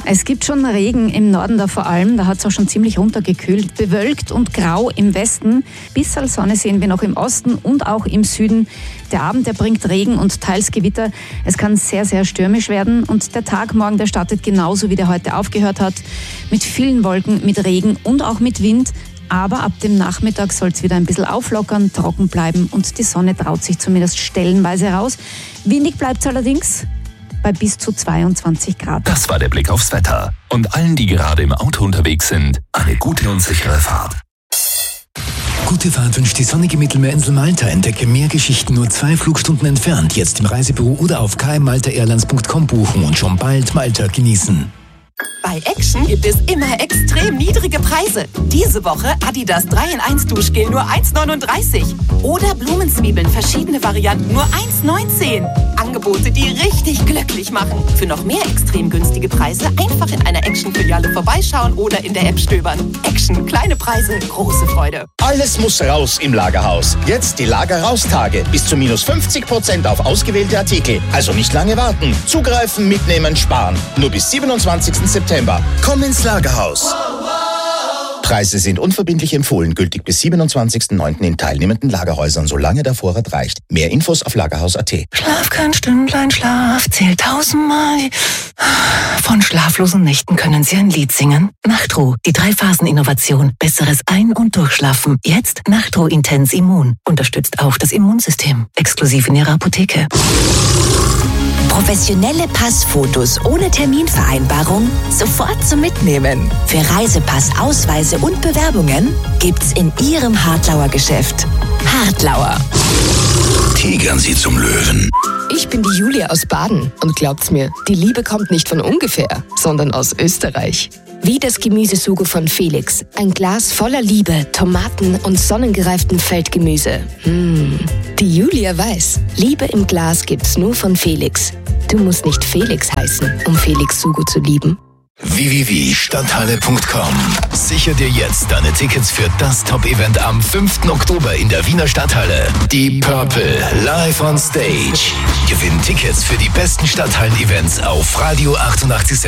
Es gibt schon Regen im Norden da vor allem, da hat es auch schon ziemlich runtergekühlt. Bewölkt und grau im Westen, bisschen Sonne sehen wir noch im Osten und auch im Süden. Der Abend, der bringt Regen und teils Gewitter. Es kann sehr, sehr stürmisch werden und der Tag morgen, der startet genauso wie der heute aufgehört hat. Mit vielen Wolken, mit Regen und auch mit Wind. Aber ab dem Nachmittag soll es wieder ein bisschen auflockern, trocken bleiben und die Sonne traut sich zumindest stellenweise raus. Windig bleibt es allerdings bei bis zu 22 Grad. Das war der Blick aufs Wetter. Und allen, die gerade im Auto unterwegs sind, eine gute und sichere Fahrt. Gute Fahrt wünscht die sonnige Mittelmeerinsel Malta. Entdecke mehr Geschichten nur 2 Flugstunden entfernt. Jetzt im Reisebüro oder auf kmmaltaairlines.com buchen und schon bald Malta genießen. Bei Action gibt es immer extrem niedrige Preise. Diese Woche Adidas 3-in-1 Duschgel nur 1,39. Oder Blumenzwiebeln, verschiedene Varianten nur 1,19. Angebote, die richtig glücklich machen. Für noch mehr extrem günstige Preise einfach in einer Action-Filiale vorbeischauen oder in der App stöbern. Action, kleine Preise, große Freude. Alles muss raus im Lagerhaus. Jetzt die Lagerraustage. Bis zu minus 50% auf ausgewählte Artikel. Also nicht lange warten. Zugreifen, mitnehmen, sparen. Nur bis 27. September. Komm ins Lagerhaus. Preise sind unverbindlich empfohlen, gültig bis 27.09. in teilnehmenden Lagerhäusern, solange der Vorrat reicht. Mehr Infos auf lagerhaus.at. Schlaf kein Stündlein Schlaf, zählt 1000-mal. Von schlaflosen Nächten können Sie ein Lied singen. Nachtruh, die 3-Phasen-Innovation. Besseres Ein- und Durchschlafen. Jetzt Nachtruh Intense Immun. Unterstützt auch das Immunsystem. Exklusiv in Ihrer Apotheke. Professionelle Passfotos ohne Terminvereinbarung sofort zum Mitnehmen. Für Reisepass, Ausweise und Bewerbungen gibt's in Ihrem Hartlauer Geschäft. Hartlauer. Tigern Sie zum Löwen. Ich bin die Julia aus Baden und glaubt's mir, die Liebe kommt nicht von ungefähr, sondern aus Österreich. Wie das Gemüsesugo von Felix. Ein Glas voller Liebe, Tomaten und sonnengereiftem Feldgemüse. Die Julia weiß, Liebe im Glas gibt's nur von Felix. Du musst nicht Felix heißen, um Felix Sugo zu lieben. www.stadthalle.com. Sicher dir jetzt deine Tickets für das Top-Event am 5. Oktober in der Wiener Stadthalle. Die Purple live on stage. Gewinn Tickets für die besten Stadthallen-Events auf Radio 88.